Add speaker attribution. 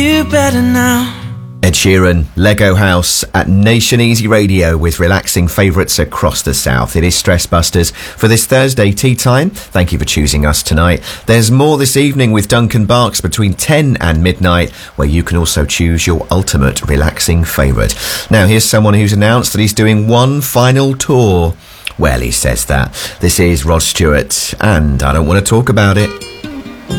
Speaker 1: You better now.
Speaker 2: Ed Sheeran, Lego House at Nation Easy Radio with relaxing favourites across the south. It is Stress Busters for this Thursday tea time. Thank you for choosing us tonight. There's more this evening with Duncan Barks between 10 and midnight, where you can also choose your ultimate relaxing favourite. Now, here's someone who's announced that he's doing one final tour. Well, he says that. This is Rod Stewart, and I don't want to talk about it.